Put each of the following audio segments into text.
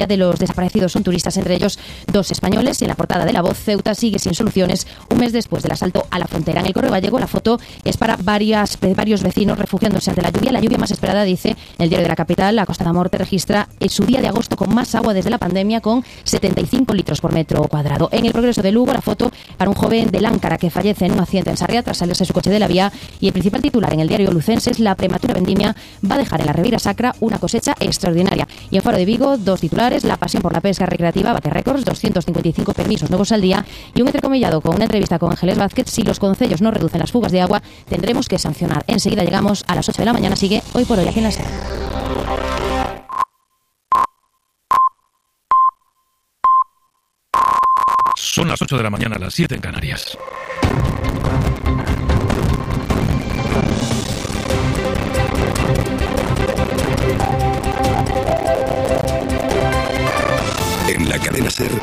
de los desaparecidos son turistas, entre ellos 2 españoles. Y en la portada de La Voz, Ceuta sigue sin soluciones un mes después del asalto a la frontera. En El Correo Gallego, la foto es para varios vecinos refugiándose ante la lluvia más esperada, dice el diario de la capital. La Costa da Morte registra su día de agosto con más agua desde la pandemia, con 75 litros por metro cuadrado. En El Progreso de Lugo, la foto para un joven de Láncara que fallece en un accidente en Sarriá tras salirse su coche de la vía. Y el principal titular en el diario lucense es: la prematura vendimia va a dejar en la Ribeira Sacra una cosecha extraordinaria. Y en Faro de Vigo, 2 titulares: la pasión por la pesca recreativa bate récords, 255 permisos nuevos al día. Y un entrecomillado con una entrevista con Ángeles Vázquez: si los concellos no reducen las fugas de agua, tendremos que sancionar. Enseguida llegamos a las 8 de la mañana. Sigue Hoy por Hoy aquí en la SER. Son las 8 de la mañana, las 7 en Canarias. En la cadena SER,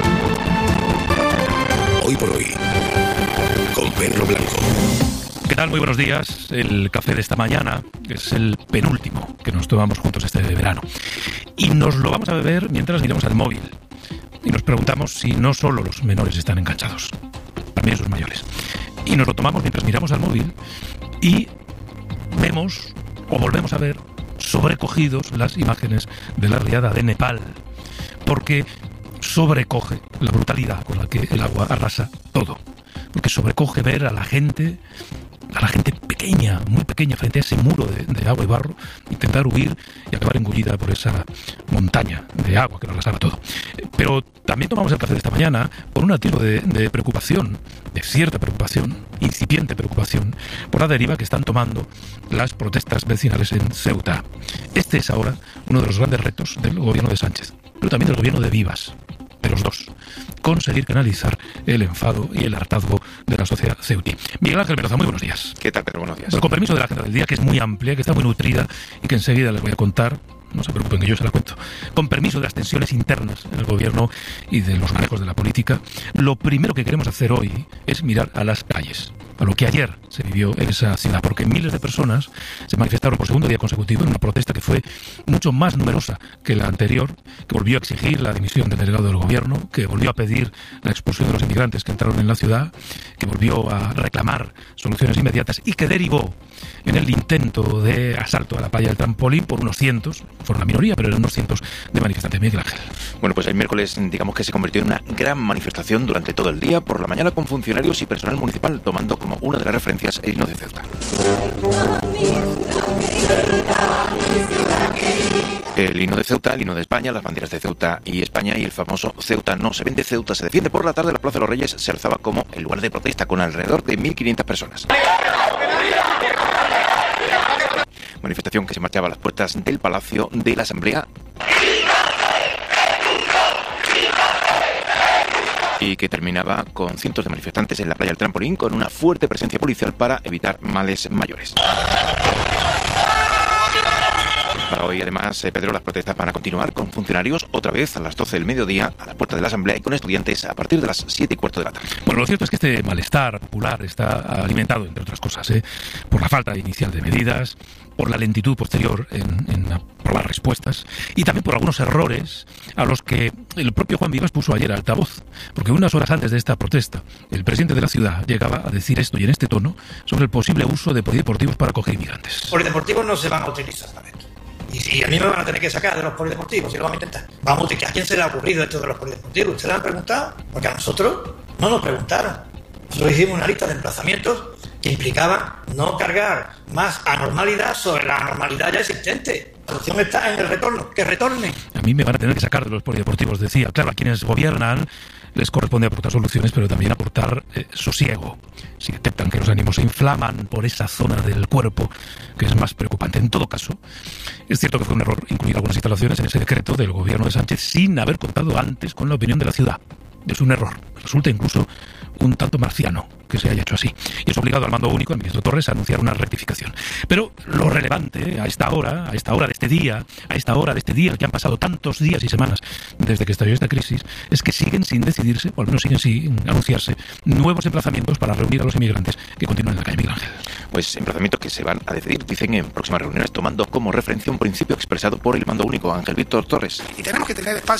Hoy por Hoy, con Pedro Blanco. ¿Qué tal? Muy buenos días. El café de esta mañana es el penúltimo que nos tomamos juntos este verano. Y nos lo vamos a beber mientras miramos al móvil. Y nos preguntamos si no solo los menores están enganchados, también sus mayores. Y nos lo tomamos mientras miramos al móvil y vemos o volvemos a ver sobrecogidos las imágenes de la riada de Nepal, porque sobrecoge la brutalidad con la que el agua arrasa todo, porque sobrecoge ver a la gente pequeña, muy pequeña, frente a ese muro de agua y barro, intentar huir y acabar engullida por esa montaña de agua que lo arrasaba todo. Pero también tomamos el café de esta mañana por un atisbo de preocupación, de cierta preocupación, incipiente preocupación, por la deriva que están tomando las protestas vecinales en Ceuta. Este es ahora uno de los grandes retos del gobierno de Sánchez, pero también del gobierno de Vivas, de los dos: conseguir canalizar el enfado y el hartazgo de la sociedad ceutí. Miguel Ángel Mendoza, muy buenos días. ¿Qué tal, Pedro? Buenos días. Pero con permiso de la agenda del día, que es muy amplia, que está muy nutrida y que enseguida les voy a contar. No se preocupen, que yo se la cuento. Con permiso de las tensiones internas en el gobierno y de los manejos de la política, lo primero que queremos hacer hoy es mirar a las calles, a lo que ayer se vivió en esa ciudad, porque miles de personas se manifestaron por segundo día consecutivo en una protesta que fue mucho más numerosa que la anterior, que volvió a exigir la dimisión del delegado del gobierno, que volvió a pedir la expulsión de los inmigrantes que entraron en la ciudad, que volvió a reclamar soluciones inmediatas y que derivó en el intento de asalto a la playa del Trampolín por unos cientos, fueron la minoría, pero eran unos cientos de manifestantes. Miguel Ángel. Bueno, pues el miércoles, digamos que se convirtió en una gran manifestación durante todo el día, por la mañana con funcionarios y personal municipal, tomando como una de las referencias el himno de Ceuta. El himno de Ceuta, el himno de España, las banderas de Ceuta y España y el famoso Ceuta no se vende, Ceuta se defiende. Por la tarde, la Plaza de los Reyes se alzaba como el lugar de protesta con alrededor de 1.500 personas. Manifestación que se marchaba a las puertas del Palacio de la Asamblea y que terminaba con cientos de manifestantes en la playa del Trampolín, con una fuerte presencia policial para evitar males mayores. Para hoy, además, Pedro, las protestas van a continuar con funcionarios otra vez a las 12 del mediodía a la puerta de la Asamblea y con estudiantes a partir de las 7:15 de la tarde. Bueno, lo cierto es que este malestar popular está alimentado, entre otras cosas, por la falta inicial de medidas, por la lentitud posterior en aprobar respuestas y también por algunos errores a los que el propio Juan Vivas puso ayer altavoz, porque unas horas antes de esta protesta el presidente de la ciudad llegaba a decir esto y en este tono sobre el posible uso de polideportivos para acoger inmigrantes. Polideportivos no se van a utilizar, ¿sabes? Y a mí me van a tener que sacar de los polideportivos, si lo vamos a intentar. ¿A quién se le ha ocurrido esto de los polideportivos? ¿Ustedes han preguntado? Porque a nosotros no nos preguntaron. Nosotros hicimos una lista de emplazamientos que implicaba no cargar más anormalidad sobre la anormalidad ya existente. La solución está en el retorno, que retornen. A mí me van a tener que sacar de los polideportivos, decía. Claro, a quienes gobiernan les corresponde aportar soluciones, pero también aportar sosiego. Si detectan que los ánimos se inflaman por esa zona del cuerpo, que es más preocupante. En todo caso, es cierto que fue un error incluir algunas instalaciones en ese decreto del gobierno de Sánchez sin haber contado antes con la opinión de la ciudad. Es un error. resulta incluso un tanto marciano que se haya hecho así. Y es obligado al mando único, al ministro Torres, a anunciar una rectificación. Pero lo relevante a esta hora de este día, que han pasado tantos días y semanas desde que estalló esta crisis, es que siguen sin decidirse, o al menos siguen sin anunciarse, nuevos emplazamientos para reunir a los inmigrantes que continúan en la calle Miguel Ángel. Pues emplazamientos que se van a decidir, dicen, en próximas reuniones, tomando como referencia un principio expresado por el mando único, Ángel Víctor Torres. Y tenemos que tener espacio